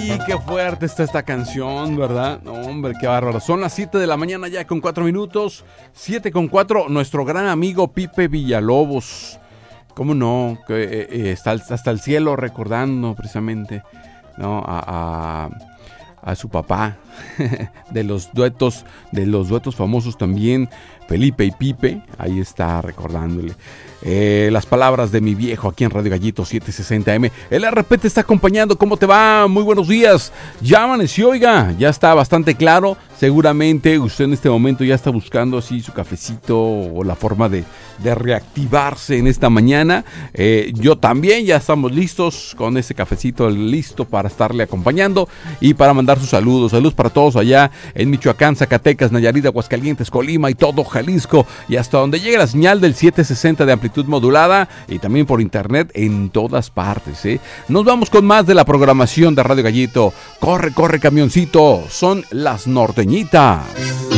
qué fuerte está esta canción, ¿verdad? No, hombre, qué bárbaro. Son las 7 de la mañana ya con 4 minutos. 7 con 4, nuestro gran amigo Pipe Villalobos. ¿Cómo no? Que está hasta el cielo recordando precisamente, ¿no? a su papá de los duetos famosos también, Felipe y Pipe. Ahí está recordándole las palabras de mi viejo aquí en Radio Gallito 760M. El RP te está acompañando. ¿Cómo te va? Muy buenos días. Ya amaneció, oiga, ya está bastante claro. Seguramente usted en este momento ya está buscando así su cafecito o la forma de reactivarse en esta mañana. Yo también ya estamos listos con ese cafecito, listo para estarle acompañando y para mandar sus saludos. Saludos para todos allá en Michoacán, Zacatecas, Nayarit, Aguascalientes, Colima y todo Jalisco, y hasta donde llegue la señal del 760 de amplitud modulada y también por internet en todas partes. Nos vamos con más de la programación de Radio Gallito. Corre, corre, camioncito. Son las norteñitas.